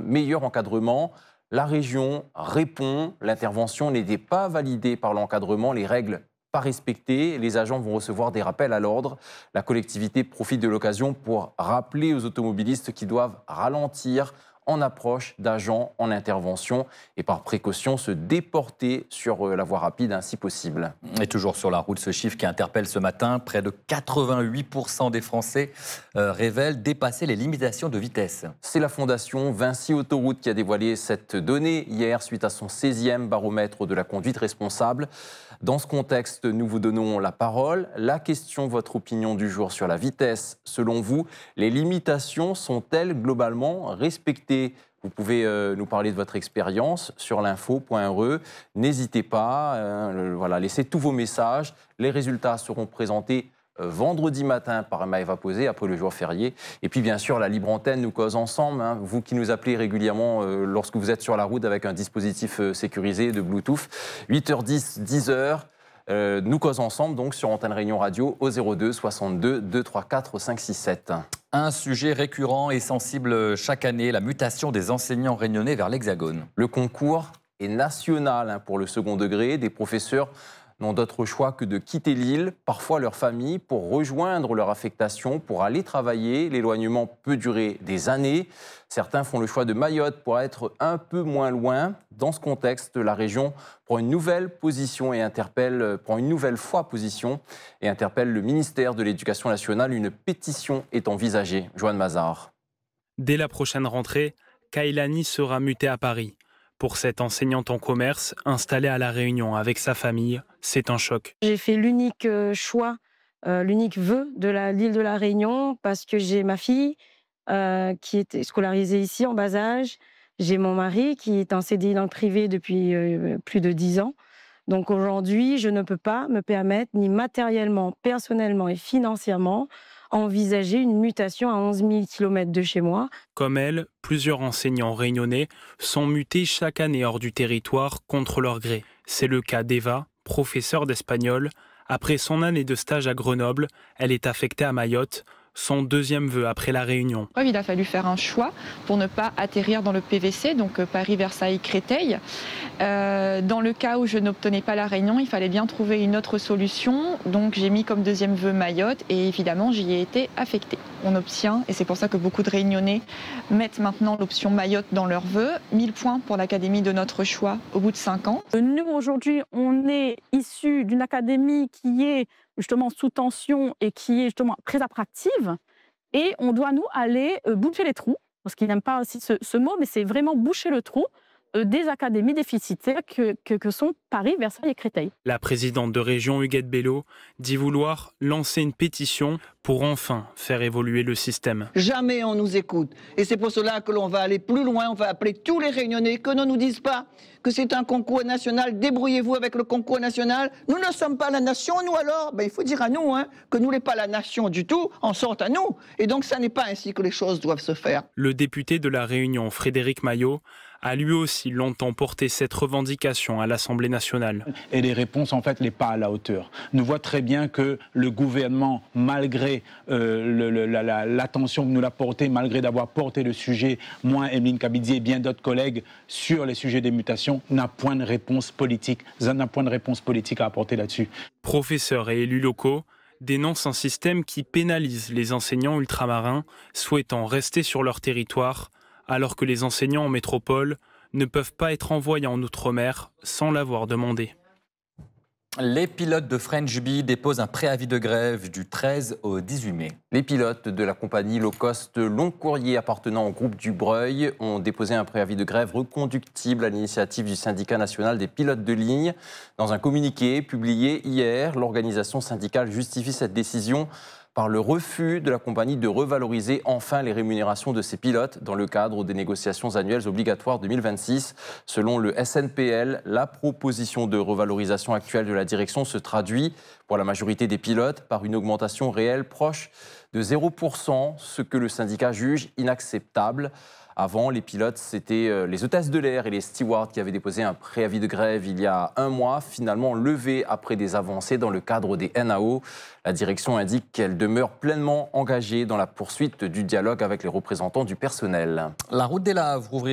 meilleur encadrement. La région répond, l'intervention n'était pas validée par l'encadrement, les règles pas respectées, les agents vont recevoir des rappels à l'ordre. La collectivité profite de l'occasion pour rappeler aux automobilistes qu'ils doivent ralentir en approche d'agents en intervention et par précaution se déporter sur la voie rapide si possible. Et toujours sur la route, ce chiffre qui interpelle ce matin, près de 88% des Français révèlent dépasser les limitations de vitesse. C'est la fondation Vinci Autoroute qui a dévoilé cette donnée hier suite à son 16e baromètre de la conduite responsable. Dans ce contexte, nous vous donnons la parole. La question, votre opinion du jour sur la vitesse. Selon vous, les limitations sont-elles globalement respectées ? Vous pouvez nous parler de votre expérience sur l'info.re. N'hésitez pas, laissez tous vos messages. Les résultats seront présentés vendredi matin par Maëva Posé, après le jour férié. Et puis bien sûr, la libre antenne nous cause ensemble. Vous qui nous appelez régulièrement lorsque vous êtes sur la route avec un dispositif sécurisé de Bluetooth. 8h10, 10h, nous cause ensemble donc sur Antenne Réunion Radio au 02 62 234 567. Un sujet récurrent et sensible chaque année, la mutation des enseignants réunionnais vers l'Hexagone. Le concours est national pour le second degré. Des professeurs n'ont d'autre choix que de quitter l'île, parfois leur famille, pour rejoindre leur affectation, pour aller travailler. L'éloignement peut durer des années. Certains font le choix de Mayotte pour être un peu moins loin. Dans ce contexte, la région prend une nouvelle position et interpelle le ministère de l'Éducation nationale. Une pétition est envisagée. Joanne Mazard. Dès la prochaine rentrée, Kailani sera mutée à Paris. Pour cette enseignante en commerce, installée à La Réunion avec sa famille, c'est un choc. J'ai fait l'unique choix, l'unique vœu de l'île de La Réunion parce que j'ai ma fille qui est scolarisée ici en bas âge. J'ai mon mari qui est en CDI dans le privé depuis plus de 10 ans. Donc aujourd'hui, je ne peux pas me permettre, ni matériellement, personnellement et financièrement, envisager une mutation à 11 000 km de chez moi. Comme elle, plusieurs enseignants réunionnais sont mutés chaque année hors du territoire contre leur gré. C'est le cas d'Eva, professeure d'espagnol. Après son année de stage à Grenoble, elle est affectée à Mayotte, son deuxième vœu après la Réunion. Il a fallu faire un choix pour ne pas atterrir dans le PVC, donc Paris-Versailles-Créteil. Dans le cas où je n'obtenais pas la Réunion, il fallait bien trouver une autre solution. Donc j'ai mis comme deuxième vœu Mayotte et évidemment j'y ai été affectée. On obtient, et c'est pour ça que beaucoup de Réunionnais mettent maintenant l'option Mayotte dans leurs vœux, 1000 points pour l'académie de notre choix au bout de 5 ans. Nous, aujourd'hui, on est issus d'une académie qui est justement sous tension et qui est justement très attractive. Et on doit, nous, aller boucher les trous, parce qu'ils n'aiment pas aussi ce mot, mais c'est vraiment boucher le trou des académies déficitaires que sont Paris, Versailles et Créteil. La présidente de région, Huguette Bello, dit vouloir lancer une pétition pour enfin faire évoluer le système. Jamais on nous écoute. Et c'est pour cela que l'on va aller plus loin. On va appeler tous les Réunionnais, que ne nous disent pas que c'est un concours national. Débrouillez-vous avec le concours national. Nous ne sommes pas la nation, nous alors. Il faut dire à nous que nous n'est pas la nation du tout. En sorte à nous. Et donc ça n'est pas ainsi que les choses doivent se faire. Le député de la Réunion, Frédéric Maillot, a lui aussi longtemps porté cette revendication à l'Assemblée nationale. Et les réponses, en fait, n'est pas à la hauteur. On voit très bien que le gouvernement, malgré l'attention que nous l'a portée, malgré d'avoir porté le sujet, moi, Emeline Kabidzi et bien d'autres collègues, sur les sujets des mutations, n'a point de réponse politique. N'a point de réponse politique à apporter là-dessus. Professeurs et élus locaux dénoncent un système qui pénalise les enseignants ultramarins souhaitant rester sur leur territoire, alors que les enseignants en métropole ne peuvent pas être envoyés en Outre-mer sans l'avoir demandé. Les pilotes de French Bee déposent un préavis de grève du 13 au 18 mai. Les pilotes de la compagnie low cost Long Courrier appartenant au groupe Dubreuil ont déposé un préavis de grève reconductible à l'initiative du syndicat national des pilotes de ligne. Dans un communiqué publié hier, l'organisation syndicale justifie cette décision par le refus de la compagnie de revaloriser enfin les rémunérations de ses pilotes dans le cadre des négociations annuelles obligatoires 2026. Selon le SNPL, la proposition de revalorisation actuelle de la direction se traduit, pour la majorité des pilotes, par une augmentation réelle proche de 0%, ce que le syndicat juge inacceptable. Avant, les pilotes, c'était les hôtesses de l'air et les stewards qui avaient déposé un préavis de grève il y a un mois, finalement levé après des avancées dans le cadre des NAO. La direction indique qu'elle demeure pleinement engagée dans la poursuite du dialogue avec les représentants du personnel. La route des Laves rouvre